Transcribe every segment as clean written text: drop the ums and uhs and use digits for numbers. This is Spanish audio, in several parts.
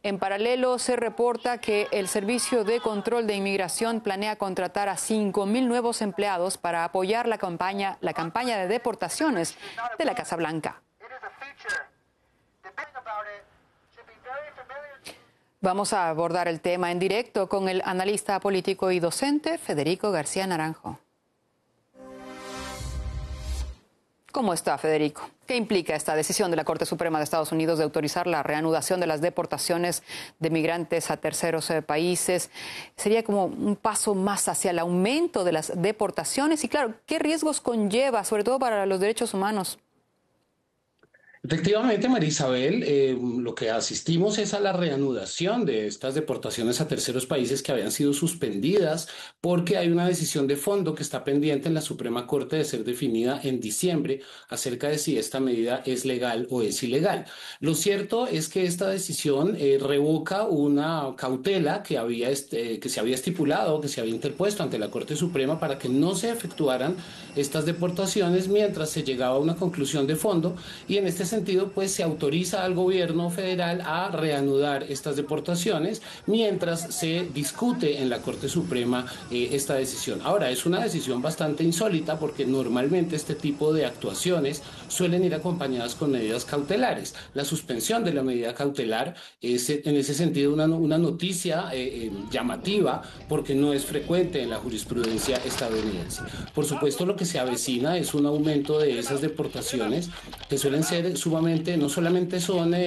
En paralelo, se reporta que el Servicio de Control de Inmigración planea contratar a 5.000 nuevos empleados para apoyar la campaña de deportaciones de la Casa Blanca. Vamos a abordar el tema en directo con el analista político y docente Federico García Naranjo. ¿Cómo está, Federico? ¿Qué implica esta decisión de la Corte Suprema de Estados Unidos de autorizar la reanudación de las deportaciones de migrantes a terceros países? ¿Sería como un paso más hacia el aumento de las deportaciones? Y claro, ¿qué riesgos conlleva, sobre todo para los derechos humanos? Efectivamente, María Isabel, lo que asistimos es a la reanudación de estas deportaciones a terceros países que habían sido suspendidas porque hay una decisión de fondo que está pendiente en la Suprema Corte de ser definida en diciembre acerca de si esta medida es legal o es ilegal. Lo cierto es que esta decisión revoca una cautela que se había estipulado, que se había interpuesto ante la Corte Suprema para que no se efectuaran estas deportaciones mientras se llegaba a una conclusión de fondo, y en este sentido pues se autoriza al gobierno federal a reanudar estas deportaciones mientras se discute en la Corte Suprema esta decisión. Ahora, es una decisión bastante insólita porque normalmente este tipo de actuaciones suelen ir acompañadas con medidas cautelares. La suspensión de la medida cautelar es en ese sentido una noticia llamativa porque no es frecuente en la jurisprudencia estadounidense. Por supuesto, lo que se avecina es un aumento de esas deportaciones que suelen ser sumamente, no solamente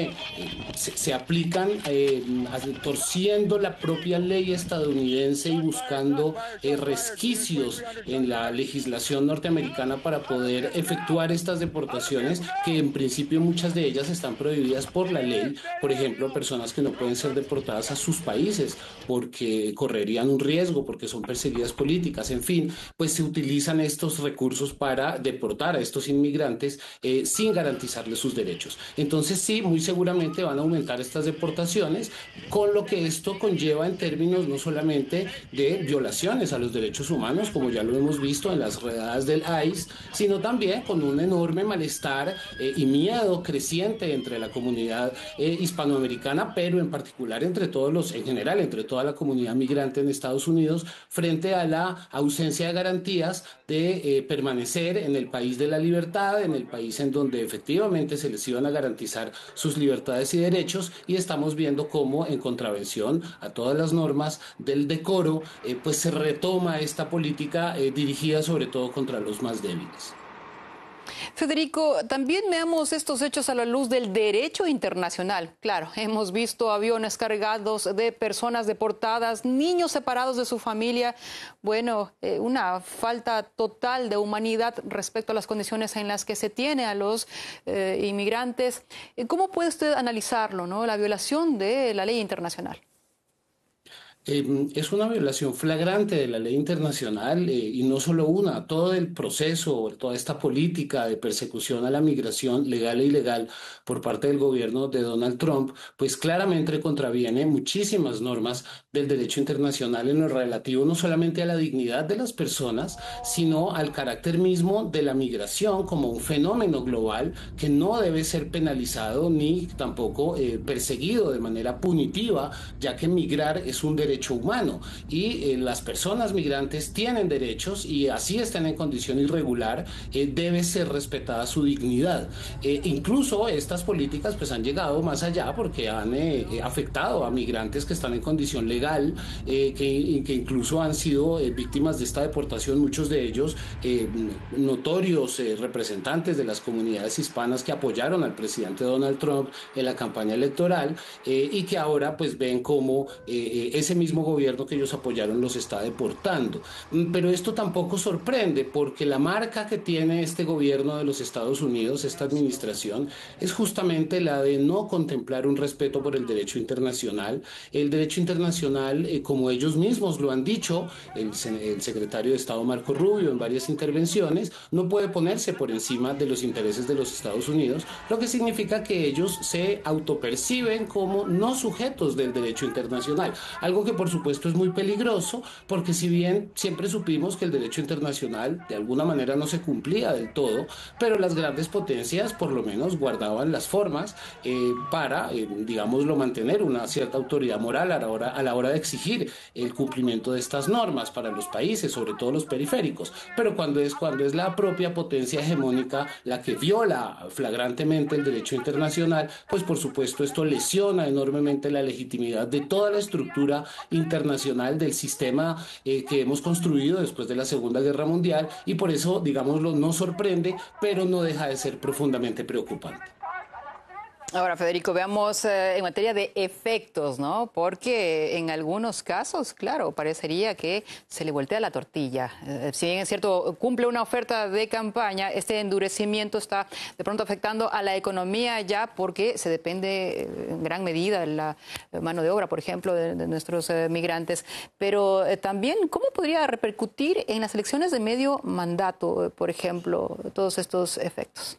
se aplican torciendo la propia ley estadounidense y buscando resquicios en la legislación norteamericana para poder efectuar estas deportaciones, que en principio muchas de ellas están prohibidas por la ley. Por ejemplo, personas que no pueden ser deportadas a sus países porque correrían un riesgo, porque son perseguidas políticas, en fin, pues se utilizan estos recursos para deportar a estos inmigrantes sin garantizarles sus derechos. Entonces sí, muy seguramente van a aumentar estas deportaciones, con lo que esto conlleva en términos no solamente de violaciones a los derechos humanos, como ya lo hemos visto en las redadas del ICE, sino también con un enorme malestar y miedo creciente entre la comunidad hispanoamericana, pero en particular en general, entre toda la comunidad migrante en Estados Unidos, frente a la ausencia de garantías de permanecer en el país de la libertad, en el país en donde efectivamente se les iban a garantizar sus libertades y derechos, y estamos viendo cómo en contravención a todas las normas del decoro, pues se retoma esta política dirigida sobre todo contra los más débiles. Federico, también veamos estos hechos a la luz del derecho internacional. Claro, hemos visto aviones cargados de personas deportadas, niños separados de su familia. Bueno, una falta total de humanidad respecto a las condiciones en las que se tiene a los inmigrantes. ¿Cómo puede usted analizarlo, ¿no? La violación de la ley internacional? Es una violación flagrante de la ley internacional, y no solo una, todo el proceso, toda esta política de persecución a la migración legal e ilegal por parte del gobierno de Donald Trump, pues claramente contraviene muchísimas normas del derecho internacional en lo relativo no solamente a la dignidad de las personas, sino al carácter mismo de la migración como un fenómeno global que no debe ser penalizado ni tampoco perseguido de manera punitiva, ya que migrar es un derecho humano y las personas migrantes tienen derechos, y así estén en condición irregular, debe ser respetada su dignidad. Incluso estas políticas pues han llegado más allá porque han afectado a migrantes que están en condición legal, que incluso han sido víctimas de esta deportación, muchos de ellos notorios representantes de las comunidades hispanas que apoyaron al presidente Donald Trump en la campaña electoral, y que ahora pues ven cómo ese mismo gobierno que ellos apoyaron los está deportando. Pero esto tampoco sorprende, porque la marca que tiene este gobierno de los Estados Unidos, esta administración, es justamente la de no contemplar un respeto por el derecho internacional. El derecho internacional, como ellos mismos lo han dicho, el secretario de Estado Marco Rubio en varias intervenciones, no puede ponerse por encima de los intereses de los Estados Unidos, lo que significa que ellos se autoperciben como no sujetos del derecho internacional, algo que que por supuesto es muy peligroso, porque si bien siempre supimos que el derecho internacional de alguna manera no se cumplía del todo, pero las grandes potencias por lo menos guardaban las formas para, digámoslo, mantener una cierta autoridad moral a la hora de exigir el cumplimiento de estas normas para los países, sobre todo los periféricos. Pero cuando es la propia potencia hegemónica la que viola flagrantemente el derecho internacional, pues por supuesto esto lesiona enormemente la legitimidad de toda la estructura internacional del sistema que hemos construido después de la Segunda Guerra Mundial, y por eso, digámoslo, no sorprende, pero no deja de ser profundamente preocupante. Ahora, Federico, veamos en materia de efectos, ¿no? Porque en algunos casos, claro, parecería que se le voltea la tortilla. Si bien es cierto, cumple una oferta de campaña, este endurecimiento está de pronto afectando a la economía ya porque se depende en gran medida de la mano de obra, por ejemplo, de nuestros migrantes. Pero también, ¿cómo podría repercutir en las elecciones de medio mandato, por ejemplo, todos estos efectos?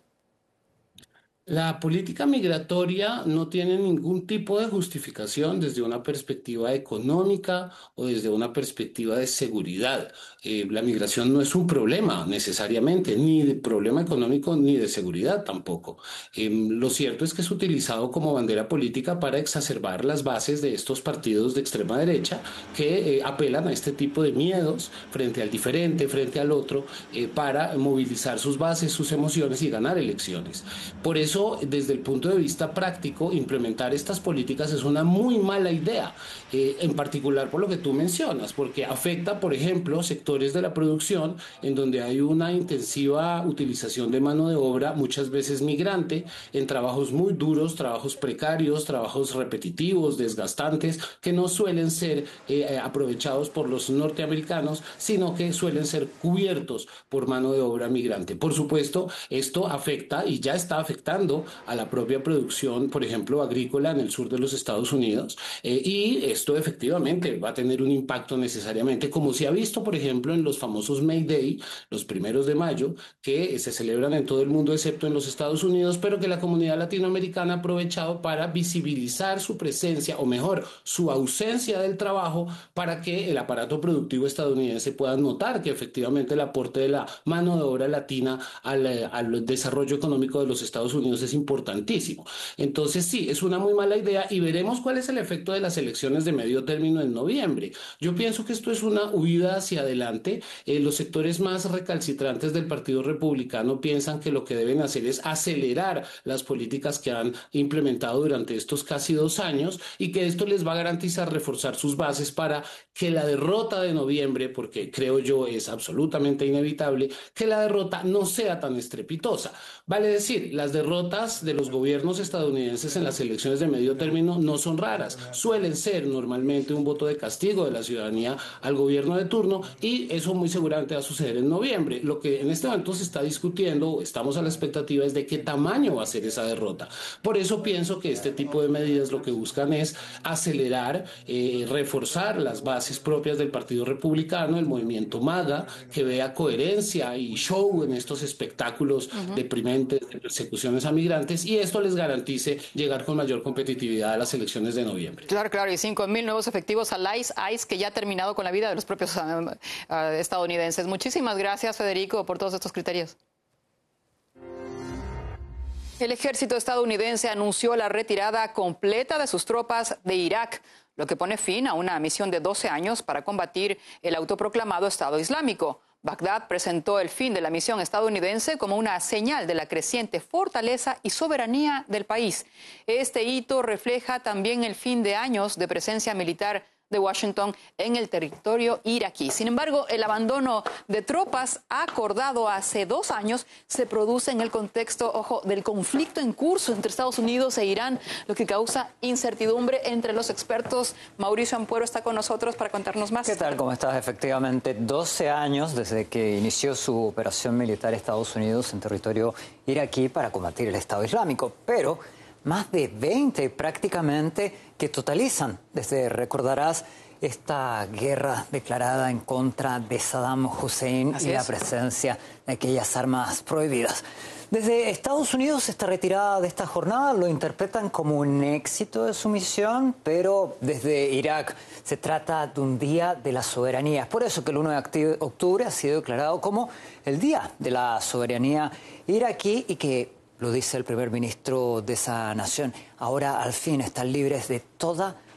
La política migratoria no tiene ningún tipo de justificación desde una perspectiva económica o desde una perspectiva de seguridad. La migración no es un problema necesariamente, ni de problema económico ni de seguridad tampoco. Lo cierto es que es utilizado como bandera política para exacerbar las bases de estos partidos de extrema derecha que apelan a este tipo de miedos frente al diferente, frente al otro, para movilizar sus bases, sus emociones y ganar elecciones. Por eso, desde el punto de vista práctico, implementar estas políticas es una muy mala idea, en particular por lo que tú mencionas, porque afecta, por ejemplo, sectores de la producción en donde hay una intensiva utilización de mano de obra, muchas veces migrante, en trabajos muy duros, trabajos precarios, trabajos repetitivos, desgastantes, que no suelen ser aprovechados por los norteamericanos, sino que suelen ser cubiertos por mano de obra migrante. Por supuesto, esto afecta y ya está afectando a la propia producción, por ejemplo, agrícola en el sur de los Estados Unidos, y esto efectivamente va a tener un impacto necesariamente, como se ha visto, por ejemplo, en los famosos May Day, los 1 de mayo, que se celebran en todo el mundo excepto en los Estados Unidos, pero que la comunidad latinoamericana ha aprovechado para visibilizar su presencia, o mejor, su ausencia del trabajo, para que el aparato productivo estadounidense pueda notar que efectivamente el aporte de la mano de obra latina al desarrollo económico de los Estados Unidos es importantísimo. Entonces sí, es una muy mala idea y veremos cuál es el efecto de las elecciones de medio término en noviembre. Yo pienso que esto es una huida hacia adelante. Los sectores más recalcitrantes del Partido Republicano piensan que lo que deben hacer es acelerar las políticas que han implementado durante estos casi 2 años, y que esto les va a garantizar reforzar sus bases para que la derrota de noviembre, porque creo yo es absolutamente inevitable, que la derrota no sea tan estrepitosa. Vale decir, las derrotas de los gobiernos estadounidenses en las elecciones de medio término no son raras, suelen ser normalmente un voto de castigo de la ciudadanía al gobierno de turno, y eso muy seguramente va a suceder en noviembre. Lo que en este momento se está discutiendo, o estamos a la expectativa, es de qué tamaño va a ser esa derrota. Por eso pienso que este tipo de medidas lo que buscan es acelerar, reforzar las bases propias del Partido Republicano, el movimiento MAGA, que vea coherencia y show en estos espectáculos deprimentes de persecuciones a migrantes, y esto les garantice llegar con mayor competitividad a las elecciones de noviembre. Claro, claro, y 5.000 nuevos efectivos al ICE, que ya ha terminado con la vida de los propios estadounidenses. Muchísimas gracias, Federico, por todos estos criterios. El ejército estadounidense anunció la retirada completa de sus tropas de Irak, lo que pone fin a una misión de 12 años para combatir el autoproclamado Estado Islámico. Bagdad presentó el fin de la misión estadounidense como una señal de la creciente fortaleza y soberanía del país. Este hito refleja también el fin de años de presencia militar de Washington en el territorio iraquí. Sin embargo, el abandono de tropas acordado hace 2 años se produce en el contexto, ojo, del conflicto en curso entre Estados Unidos e Irán, lo que causa incertidumbre entre los expertos. Mauricio Ampuero está con nosotros para contarnos más. ¿Qué tal? ¿Cómo estás? Efectivamente, 12 años desde que inició su operación militar Estados Unidos en territorio iraquí para combatir el Estado Islámico, pero más de 20 prácticamente que totalizan, desde, recordarás, esta guerra declarada en contra de Saddam Hussein y la presencia de aquellas armas prohibidas. Desde Estados Unidos, esta retirada de esta jornada lo interpretan como un éxito de su misión, pero desde Irak se trata de un día de la soberanía. Es por eso que el 1 de octubre ha sido declarado como el Día de la Soberanía iraquí y que, lo dice el primer ministro de esa nación, ahora al fin están libres de toda